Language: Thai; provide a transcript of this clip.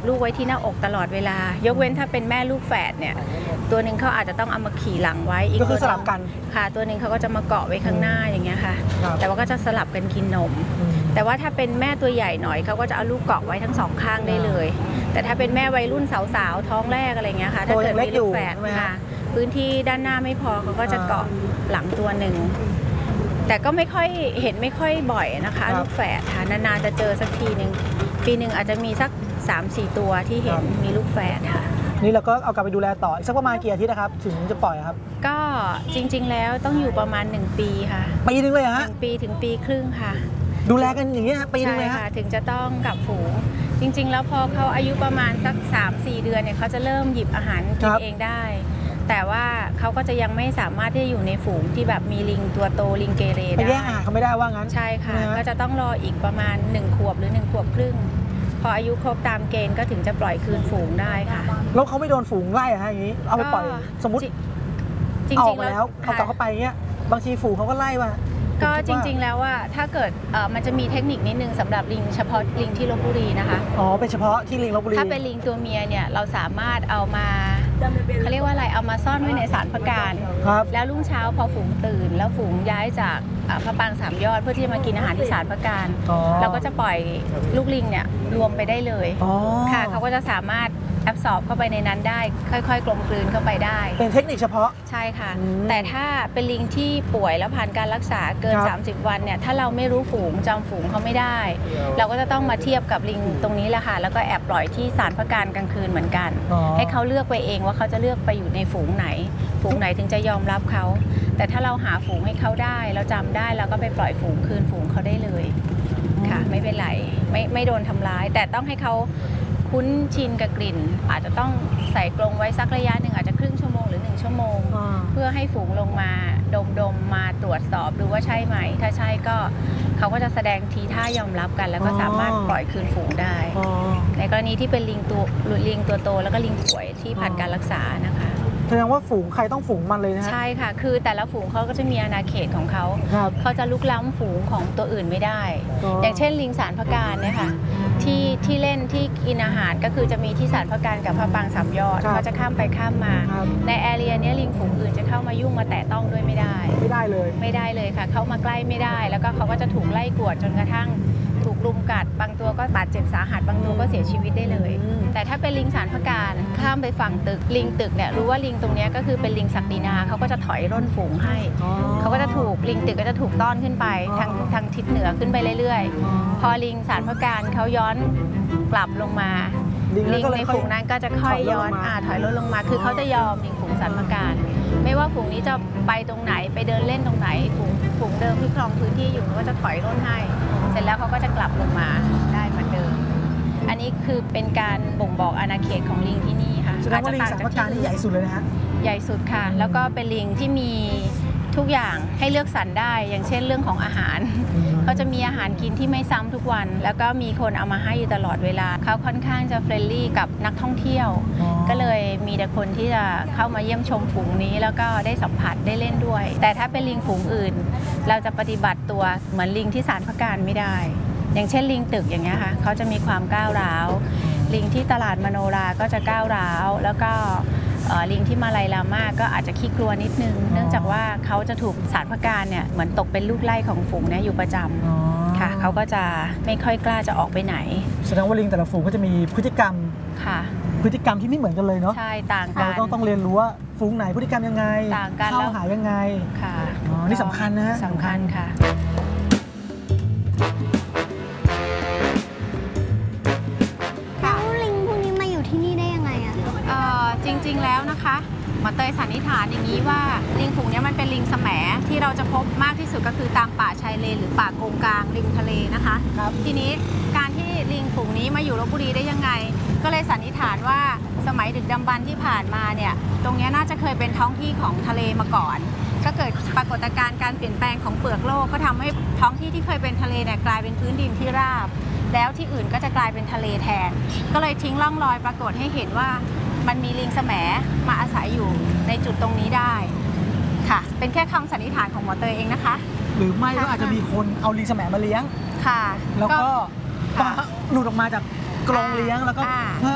ลูกไว้ที่หน้าอกตลอดเวลายกเว้นถ้าเป็นแม่ลูกแฝดเนี่ยตัวหนึ่งเขาอาจจะต้องเอามาขี่หลังไว้อีกก็คือสลับกันค่ะตัวหนึ่งเขาก็จะมาเกาะไว้ข้างหน้าอย่างเงี้ยค่ะแต่ว่าก็จะสลับกันกินนมแต่ว่าถ้าเป็นแม่ตัวใหญ่หน่อยเขาก็จะเอาลูกเกาะไว้ทั้งสองข้างได้เลยแต่ถ้าเป็นแม่วัยรุ่นสาวๆท้องแรกอะไรเงี้ยค่ะถ้าเกิดมีลูกแฝดค่ะพื้นที่ด้านหน้าไม่พอเขาก็จะเกาะหลังตัวหนึ่งแต่ก็ไม่ค่อยบ่อยนะคะลูกแฝดค่ะนานๆจะเจอสักทีหนึ่งปีหนึ่งอาจจะมีสัก 3-4 ตัวที่เห็นมีลูกแฝดค่ะนี่เราก็เอากลับไปดูแลต่ออีกสักประมาณกี่อาทิตย์นะครับถึงจะปล่อยครับก็จริงๆแล้วต้องอยู่ประมาณ1 ปีค่ะปีนึงเลยฮะ 1 ปีถึง1 ปีครึ่งค่ะดูแลกันอย่างเงี้ยปีนึงเลยค่ะถึงจะต้องกลับฝูงจริงๆแล้วพอเขาอายุประมาณสัก 3-4 เดือนเนี่ยเขาจะเริ่มหยิบอาหารกินเองได้แต่ว่าเขาก็จะยังไม่สามารถที่จะอยู่ในฝูงที่แบบมีลิงตัวโตลิงเกเรได้ไปแย่งอาหารเขาไม่ได้ว่างั้นใช่ค่ะก็จะต้องรออีกประมาณ1 ขวบหรือ1 ขวบครึ่งพออายุครบตามเกณฑ์ก็ถึงจะปล่อยคืนฝูงได้ค่ะแล้วเขาไม่โดนฝูงไล่อะฮะอย่างนี้เอาไปปล่อยสมมติออกมาแล้วเอากลับเข้าไปเงี้ยบางทีฝูงเขาก็ไล่ว่าก็จริงๆแล้วว่าถ้าเกิดมันจะมีเทคนิคนิดนึงสำหรับลิงเฉพาะลิงที่ลพบุรีนะคะอ๋อเป็นเฉพาะที่ลิงลพบุรีถ้าเป็นลิงตัวเมียเนี่ยเราสามารถเอามาเขาเรียกว่าอะไรเอามาซ่อนไว้ในสารพระการแล้วรุ่งเช้าพอฝูงตื่นแล้วฝูงย้ายจากพระปราง3 ยอดเพื่อที่จะมากินอาหารที่สารพระการเราก็จะปล่อยลูกลิงเนี่ยรวมไปได้เลยค่ะเขาก็จะสามารถแอบสอบเข้าไปในนั้นได้ค่อยๆกลมกลืนเข้าไปได้เป็นเทคนิคเฉพาะใช่ค่ะแต่ถ้าเป็นลิงที่ป่วยแล้วผ่านการรักษาเกิน30 วันเนี่ยถ้าเราไม่รู้ฝูงจำฝูงเขาไม่ได้เราก็จะต้องมาเทียบกับลิงตรงนี้แหละค่ะแล้วก็แอบปล่อยที่สารพระการกลางคืนเหมือนกันให้เขาเลือกไปเองว่าเขาจะเลือกไปอยู่ในฝูงไหนถึงจะยอมรับเขาแต่ถ้าเราหาฝูงให้เขาได้เราจำได้เราก็ไปปล่อยฝูงคืนฝูงเขาได้เลยค่ะไม่เป็นไรไม่โดนทำร้ายแต่ต้องให้เขาคุ้นชินกับกลิ่นอาจจะต้องใส่กรงไว้สักระยะหนึ่งอาจจะครึ่งชั่วโมงหรือ1 ชั่วโมงเพื่อให้ฝูงลงมาดมมาตรวจสอบดูว่าใช่ไหมถ้าใช่ก็เขาก็จะแสดงทีท่ายอมรับกันแล้วก็สามารถปล่อยคืนฝูงได้ในกรณีที่เป็นลิงตัวโตแล้วก็ลิงป่วยที่ผ่านการรักษานะคะแสดงว่าฝูงใครต้องฝูงมันเลยนะใช่ค่ะคือแต่ละฝูงเขาก็จะมีอาณาเขตของเขาจะลุกล้ำฝูงของตัวอื่นไม่ได้อย่างเช่นลิงสารพระการเนี่ยค่ะที่เล่นที่กินอาหารก็คือจะมีที่สารพระการกับพระปราง3 ยอดเขาจะข้ามไปข้ามมาในแอเรียนี้ลิงฝูงอื่นจะเข้ามายุ่งมาแตะต้องด้วยไม่ได้เลยค่ะเข้ามาใกล้ไม่ได้แล้วก็เขาก็จะถูกไล่กวดจนกระทั่งถูกลุมกัดบางตัวก็บาดเจ็บสาหัสบางตัวก็เสียชีวิตได้เลยแต่ถ้าเป็นลิงสารพระการข้ามไปฝั่งตึกลิงตึกเนี่ยรู้ว่าลิงตรงนี้ก็คือเป็นลิงศักดินาเขาก็จะถอยร่นฝูงให้เขาก็จะถูกลิงตึกก็จะถูกต้อนขึ้นไปทางทิศเหนือขึ้นไปเรื่อยๆพอลิงสารพระการเขาย้อนกลับลงมาลิงในฝูงนั้นก็จะค่อยย้อนถอยร่นลงมาคือเขาจะยอมลิงฝูงสารพระการไม่ว่าฝูงนี้จะไปตรงไหนไปเดินเล่นตรงไหนฝูงเดิมที่ครองพื้นที่อยู่ก็จะถอยร่นให้เสร็จแล้วเขาก็จะกลับลงมาได้เหมือนเดิมอันนี้คือเป็นการบ่งบอกอาณาเขตของลิงที่นี่ค่ะแสดงว่าลิงสารพระการนี่ใหญ่สุดเลยนะฮะใหญ่สุดค่ะแล้วก็เป็นลิงที่มีทุกอย่างให้เลือกสรรได้อย่างเช่นเรื่องของอาหารเขาจะมีอาหารกินที่ไม่ซ้ำทุกวันแล้วก็มีคนเอามาให้อยู่ตลอดเวลาเขาค่อนข้างจะเฟรนลี่กับนักท่องเที่ยวก็เลยมีแต่คนที่จะเข้ามาเยี่ยมชมฝูงนี้แล้วก็ได้สัมผัสได้เล่นด้วยแต่ถ้าเป็นลิงฝูงอื่นเราจะปฏิบัติตัวเหมือนลิงที่สารพระการไม่ได้อย่างเช่นลิงตึกอย่างเงี้ยค่ะเขาจะมีความก้าวร้าวลิงที่ตลาดมโนราก็จะก้าวร้าวแล้วก็ลิงที่มาลายลาม่าก็อาจจะขี้กลัวนิดนึงเนื่องจากว่าเขาจะถูกสารพระการเนี่ยเหมือนตกเป็นลูกไล่ของฝูงเนี่ยอยู่ประจำค่ะเขาก็จะไม่ค่อยกล้าจะออกไปไหนแสดงว่าลิงแต่ละฝูงก็จะมีพฤติกรรมค่ะพฤติกรรมที่ไม่เหมือนกันเลยเนาะใช่ต่างกันต้องเรียนรู้ว่าฝูงไหนพฤติกรรมยังไงต่างกันเข้าหายังไงค่ะนี่สำคัญนะสำคัญค่ะจริงๆแล้วนะคะหมอเตยสันนิษฐานอย่างนี้ว่าลิงฝูงนี้มันเป็นลิงแสมที่เราจะพบมากที่สุดก็คือตามป่าชายเลนหรือป่าโกงกลางริมทะเลนะคะทีนี้การที่ลิงฝูงนี้มาอยู่ลพบุรีได้ยังไงก็เลยสันนิษฐานว่าสมัยดึกดำบรรพ์ที่ผ่านมาเนี่ยตรงนี้น่าจะเคยเป็นท้องที่ของทะเลมาก่อนก็เกิดปรากฏการณ์การเปลี่ยนแปลงของเปลือกโลกก็ทำให้ท้องที่ที่เคยเป็นทะเลเนี่ยกลายเป็นพื้นดินที่ราบแล้วที่อื่นก็จะกลายเป็นทะเลแทนก็เลยทิ้งร่องรอยปรากฏให้เห็นว่ามันมีลิงแสมมาอาศัยอยู่ในจุดตรงนี้ได้ค่ะเป็นแค่คำสันนิษฐานของหมอเตยเองนะคะหรือไม่ก็อาจจะมีคนเอาลิงแสมมาเลี้ยงค่ะแล้วก็หลุดออกมาจากกรงเลี้ยงแล้วก็